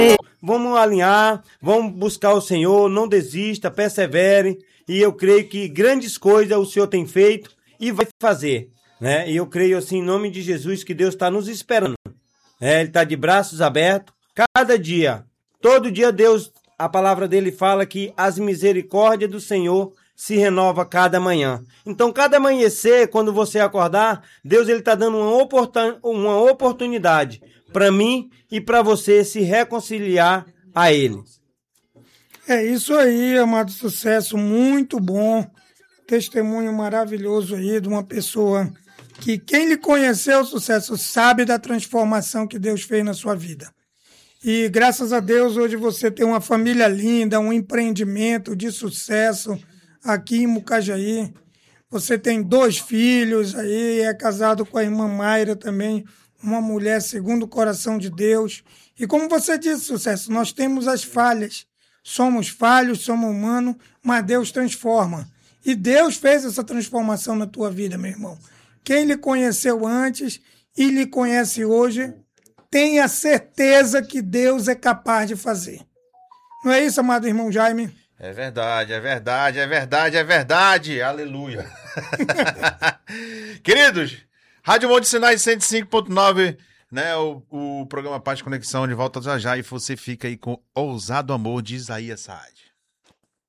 Vamos alinhar, vamos buscar o Senhor, não desista, persevere. E eu creio que grandes coisas o Senhor tem feito e vai fazer, né? E eu creio assim, em nome de Jesus, que Deus está nos esperando. Ele está de braços abertos, cada dia, todo dia Deus, a palavra dele fala que as misericórdias do Senhor se renova cada manhã. Então, cada amanhecer, quando você acordar, Deus ele está dando uma oportunidade para mim e para você se reconciliar a Ele. É isso aí, amado Sucesso, muito bom. Testemunho maravilhoso aí de uma pessoa que quem lhe conheceu, Sucesso, sabe da transformação que Deus fez na sua vida. E graças a Deus hoje você tem uma família linda, um empreendimento de sucesso aqui em Mucajaí. Você tem 2 filhos aí, é casado com a irmã Mayra também, uma mulher segundo o coração de Deus. E como você disse, Sucesso, nós temos as falhas. Somos falhos, somos humanos, mas Deus transforma. E Deus fez essa transformação na tua vida, meu irmão. Quem lhe conheceu antes e lhe conhece hoje, tenha certeza que Deus é capaz de fazer. Não é isso, amado irmão Jaime? É verdade, é verdade, é verdade, é verdade. Aleluia. Queridos, Rádio Monte Sinais 105.9, né? O programa Paz de Conexão de volta já já e você fica aí com Ousado Amor de Isaías Saad.